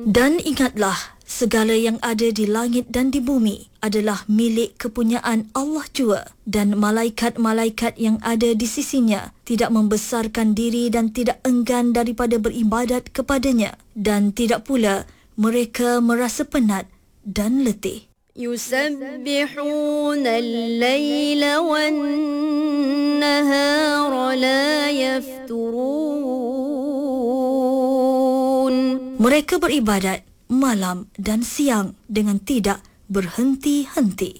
Dan ingatlah, segala yang ada di langit dan di bumi adalah milik kepunyaan Allah jua, dan malaikat-malaikat yang ada di sisinya tidak membesarkan diri dan tidak enggan daripada beribadat kepadanya, dan tidak pula mereka merasa penat dan letih. يسبحون الليل والنهار لا يفترون. Mereka beribadat malam dan siang dengan tidak berhenti-henti.